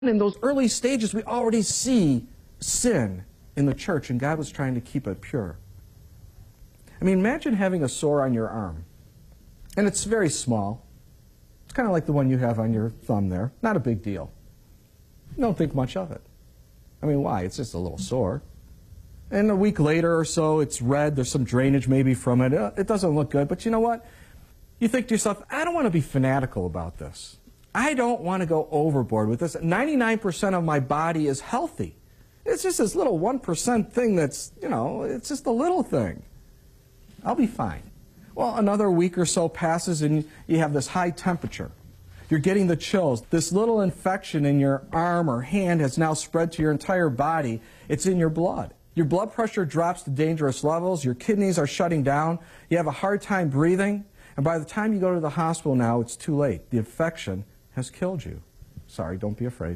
In those early stages, we already see sin in the church, and God was trying to keep it pure. I mean, imagine having a sore on your arm, and it's very small. It's kind of like the one you have on your thumb there. Not a big deal. You don't think much of it. I mean, why? It's just a little sore. And a week later or so, it's red. There's some drainage maybe from it. It doesn't look good, but you know what? You think to yourself, I don't want to be fanatical about this. I don't want to go overboard with this. 99% of my body is healthy. It's just this little 1% thing that's, it's just a little thing. I'll be fine. Well, another week or so passes and you have this high temperature. You're getting the chills. This little infection in your arm or hand has now spread to your entire body. It's in your blood. Your blood pressure drops to dangerous levels. Your kidneys are shutting down. You have a hard time breathing. And by the time you go to the hospital now, it's too late. The infection has killed you. Sorry, don't be afraid.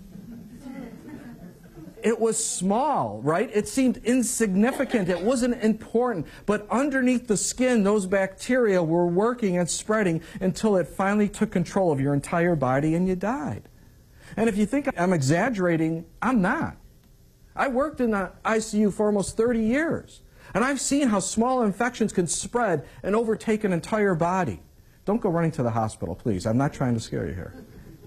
It was small, right? It seemed insignificant. It wasn't important. But underneath the skin, those bacteria were working and spreading until it finally took control of your entire body and you died. And if you think I'm exaggerating, I'm not. I worked in the ICU for almost 30 years. And I've seen how small infections can spread and overtake an entire body. Don't go running to the hospital, please. I'm not trying to scare you here.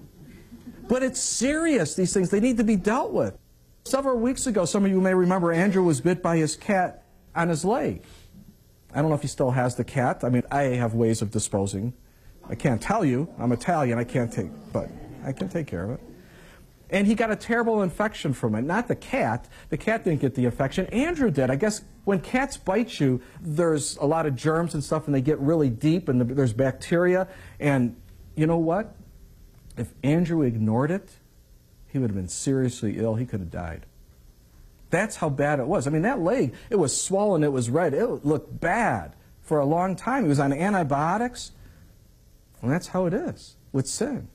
But it's serious, these things. They need to be dealt with. Several weeks ago, some of you may remember, Andrew was bit by his cat on his leg. I don't know if he still has the cat. I mean, I have ways of disposing. I can't tell you. I'm Italian. But I can take care of it. And he got a terrible infection from it. Not the cat. The cat didn't get the infection. Andrew did. I guess when cats bite you, there's a lot of germs and stuff, and they get really deep, and there's bacteria. And you know what? If Andrew ignored it, he would have been seriously ill. He could have died. That's how bad it was. I mean, that leg, it was swollen. It was red. It looked bad for a long time. He was on antibiotics. And that's how it is with sin.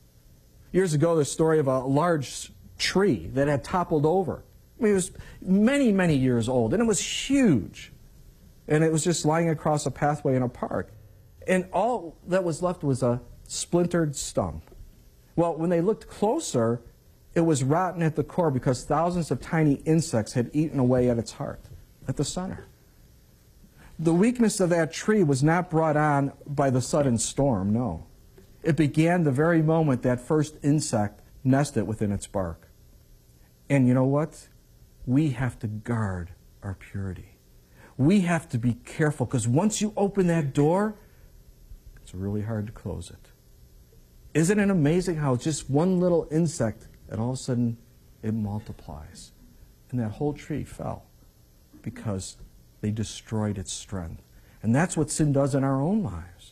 Years ago, there's a story of a large tree that had toppled over. I mean, it was many, many years old, and it was huge. And it was just lying across a pathway in a park. And all that was left was a splintered stump. Well, when they looked closer, it was rotten at the core because thousands of tiny insects had eaten away at its heart, at the center. The weakness of that tree was not brought on by the sudden storm, no. It began the very moment that first insect nested within its bark. And you know what? We have to guard our purity. We have to be careful, because once you open that door, it's really hard to close it. Isn't it amazing how just one little insect, and all of a sudden it multiplies? And that whole tree fell because they destroyed its strength. And that's what sin does in our own lives.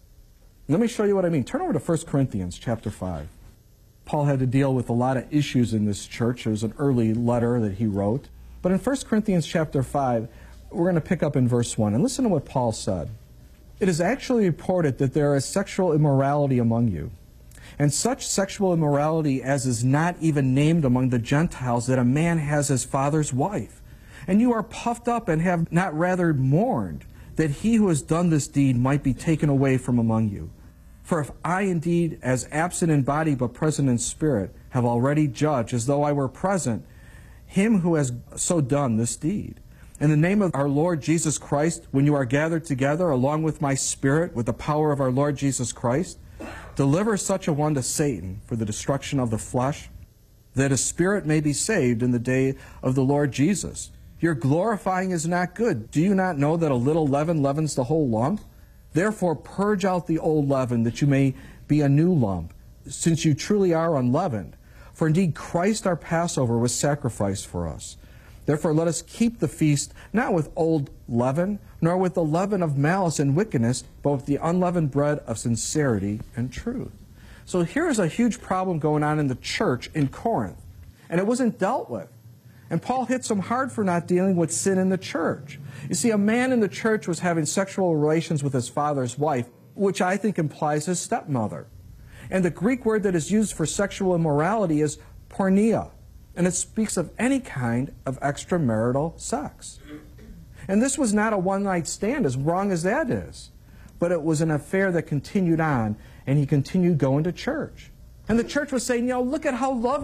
Let me show you what I mean. Turn over to 1 Corinthians chapter 5. Paul had to deal with a lot of issues in this church. There was an early letter that he wrote. But in 1 Corinthians chapter 5, we're going to pick up in verse 1. And listen to what Paul said. It is actually reported that there is sexual immorality among you, and such sexual immorality as is not even named among the Gentiles, that a man has his father's wife. And you are puffed up and have not rather mourned that he who has done this deed might be taken away from among you. For if I indeed, as absent in body but present in spirit, have already judged, as though I were present, him who has so done this deed, in the name of our Lord Jesus Christ, when you are gathered together along with my spirit, with the power of our Lord Jesus Christ, deliver such a one to Satan for the destruction of the flesh, that his spirit may be saved in the day of the Lord Jesus. Your glorifying is not good. Do you not know that a little leaven leavens the whole lump? Therefore purge out the old leaven, that you may be a new lump, since you truly are unleavened. For indeed Christ our Passover was sacrificed for us. Therefore let us keep the feast not with old leaven, nor with the leaven of malice and wickedness, but with the unleavened bread of sincerity and truth. So here's a huge problem going on in the church in Corinth, and it wasn't dealt with. And Paul hits them hard for not dealing with sin in the church. You see, a man in the church was having sexual relations with his father's wife, which I think implies his stepmother. And the Greek word that is used for sexual immorality is porneia, and it speaks of any kind of extramarital sex. And this was not a one-night stand, as wrong as that is, but it was an affair that continued on, and he continued going to church. And the church was saying, look at how loving